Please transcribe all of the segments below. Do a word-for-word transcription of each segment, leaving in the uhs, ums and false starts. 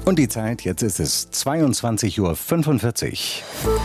Und die Zeit, jetzt ist es zweiundzwanzig Uhr fünfundvierzig.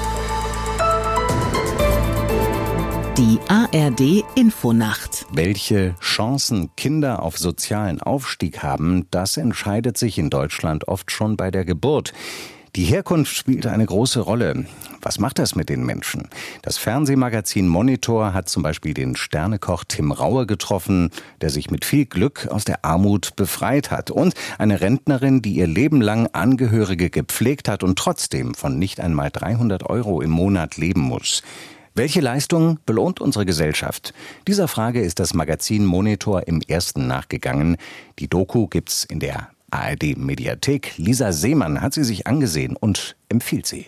Die A R D-Infonacht. Welche Chancen Kinder auf sozialen Aufstieg haben, das entscheidet sich in Deutschland oft schon bei der Geburt. Die Herkunft spielt eine große Rolle. Was macht das mit den Menschen? Das Fernsehmagazin Monitor hat zum Beispiel den Sternekoch Tim Raue getroffen, der sich mit viel Glück aus der Armut befreit hat. Und eine Rentnerin, die ihr Leben lang Angehörige gepflegt hat und trotzdem von nicht einmal dreihundert Euro im Monat leben muss. Welche Leistung belohnt unsere Gesellschaft? Dieser Frage ist das Magazin Monitor im Ersten nachgegangen. Die Doku gibt's in der A R D-Mediathek. Lisa Seemann hat sie sich angesehen und empfiehlt sie.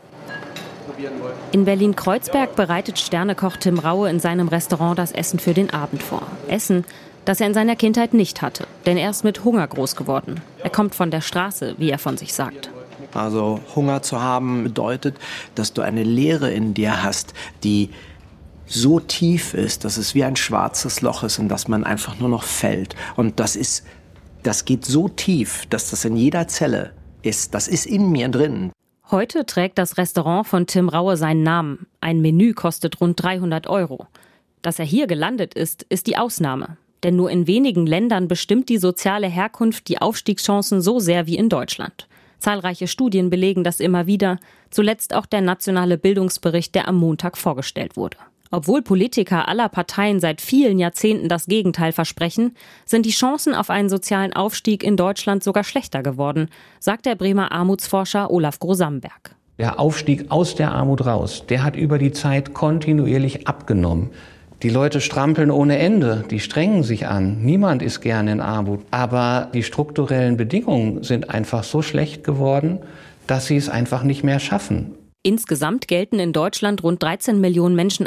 In Berlin-Kreuzberg bereitet Sternekoch Tim Raue in seinem Restaurant das Essen für den Abend vor. Essen, das er in seiner Kindheit nicht hatte, denn er ist mit Hunger groß geworden. Er kommt von der Straße, wie er von sich sagt. Also Hunger zu haben bedeutet, dass du eine Leere in dir hast, die so tief ist, dass es wie ein schwarzes Loch ist, in das man einfach nur noch fällt. Und das ist, das geht so tief, dass das in jeder Zelle ist. Das ist in mir drin. Heute trägt das Restaurant von Tim Raue seinen Namen. Ein Menü kostet rund dreihundert Euro. Dass er hier gelandet ist, ist die Ausnahme. Denn nur in wenigen Ländern bestimmt die soziale Herkunft die Aufstiegschancen so sehr wie in Deutschland. Zahlreiche Studien belegen das immer wieder, zuletzt auch der nationale Bildungsbericht, der am Montag vorgestellt wurde. Obwohl Politiker aller Parteien seit vielen Jahrzehnten das Gegenteil versprechen, sind die Chancen auf einen sozialen Aufstieg in Deutschland sogar schlechter geworden, sagt der Bremer Armutsforscher Olaf Grosamberg. Der Aufstieg aus der Armut raus, der hat über die Zeit kontinuierlich abgenommen. Die Leute strampeln ohne Ende, die strengen sich an. Niemand ist gerne in Armut. Aber die strukturellen Bedingungen sind einfach so schlecht geworden, dass sie es einfach nicht mehr schaffen. Insgesamt gelten in Deutschland rund dreizehn Millionen Menschen